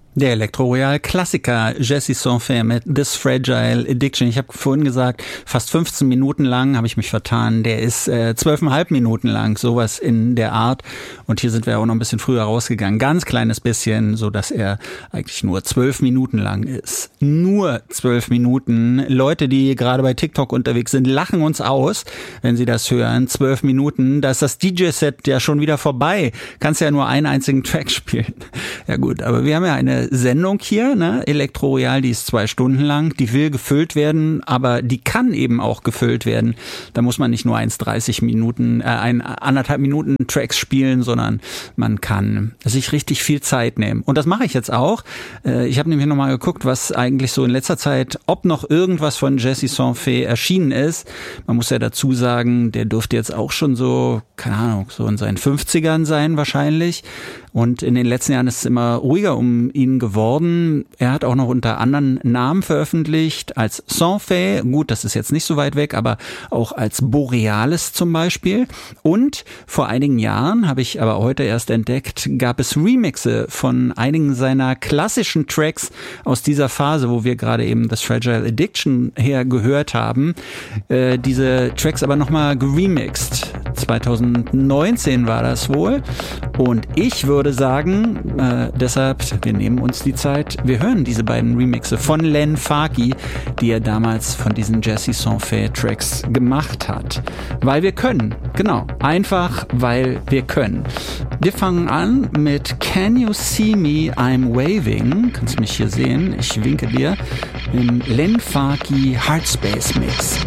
Der Elektroreal-Klassiker Jesse Sonfe mit This Fragile Addiction. Ich habe vorhin gesagt, fast 15 Minuten lang, habe ich mich vertan. Der ist 12,5 Minuten lang, sowas in der Art. Und hier sind wir auch noch ein bisschen früher rausgegangen. Ganz kleines bisschen, so dass er eigentlich nur 12 Minuten lang ist. Nur 12 Minuten. Leute, die gerade bei TikTok unterwegs sind, lachen uns aus, wenn sie das hören. 12 Minuten, da ist das DJ-Set ja schon wieder vorbei. Kannst ja nur einen einzigen Track spielen. Ja gut, aber wir haben ja eine Sendung hier, ne? Elektroreal, die ist 2 Stunden lang, die will gefüllt werden, aber die kann eben auch gefüllt werden. Da muss man nicht nur 1,30 Minuten, 1,5 Minuten Tracks spielen, sondern man kann sich richtig viel Zeit nehmen. Und das mache ich jetzt auch. Ich habe nämlich nochmal geguckt, was eigentlich so in letzter Zeit, ob noch irgendwas von Jesse Sonfe erschienen ist. Man muss ja dazu sagen, der dürfte jetzt auch schon so, keine Ahnung, so in seinen 50ern sein wahrscheinlich. Und in den letzten Jahren ist es immer ruhiger um ihn geworden. Er hat auch noch unter anderen Namen veröffentlicht, als Sonfe, gut, das ist jetzt nicht so weit weg, aber auch als Borealis zum Beispiel. Und vor einigen Jahren, habe ich aber heute erst entdeckt, gab es Remixe von einigen seiner klassischen Tracks aus dieser Phase, wo wir gerade eben das Fragile Addiction her gehört haben. Diese Tracks aber nochmal geremixed. 2019 war das wohl. Und ich würde sagen, deshalb, wir nehmen uns die Zeit, wir hören diese beiden Remixe von Len Faki, die er damals von diesen Jesse Sonfe Tracks gemacht hat. Weil wir können, genau, einfach weil wir können. Wir fangen an mit Can You See Me, I'm Waving, kannst mich hier sehen, ich winke dir, im Len Faki Heartspace Mix.